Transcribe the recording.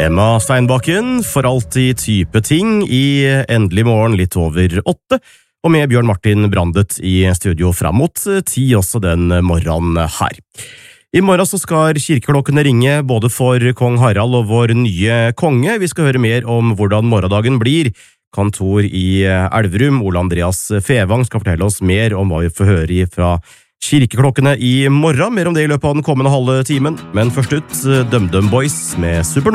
Emma Steinbakken, for alltid type ting, i Endelig morgen litt over 8, og med Bjørn Martin Brandet i studio fram mot 10 også den morgenen her. I morgen så skal kirkeklokkene ringe både for kong Harald og vår nye konge. Vi skal høre mer om hvordan morgendagen blir. Kantor i Elverum, Ole Andreas Fevang, skal fortelle oss mer om hva vi får høre fra kirkeklokkene i morgen. Mer om det i løpet av den kommende halve timen. Men først ut, DumDum Boys med Supernova.